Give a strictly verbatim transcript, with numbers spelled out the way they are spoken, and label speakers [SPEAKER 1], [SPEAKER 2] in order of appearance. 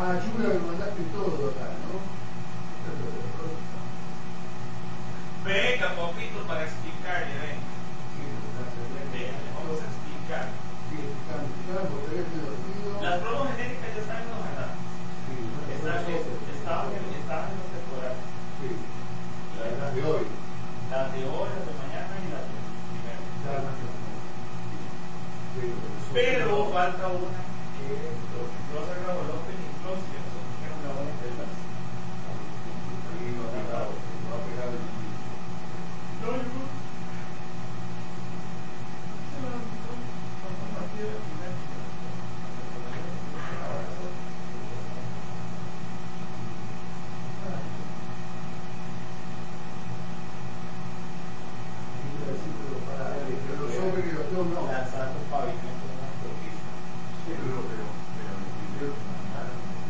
[SPEAKER 1] Ah, Yura me mandaste todo acá, ¿no?
[SPEAKER 2] Venga, papito, para explicarle, ven.
[SPEAKER 1] Sí,
[SPEAKER 2] Venga, le vamos a explicar.
[SPEAKER 1] sí, explicar, explicar, porque todavía estoy dormido.
[SPEAKER 2] Las pruebas genéricas ya están en los anales.
[SPEAKER 1] Sí, no,
[SPEAKER 2] Están
[SPEAKER 1] no, no,
[SPEAKER 2] estaban en estaban en los temporales.
[SPEAKER 1] sí, las las de hoy.
[SPEAKER 2] Las de hoy, las de mañana y las de primero.
[SPEAKER 1] Ya, más que nada. Sí,
[SPEAKER 2] Pero falta una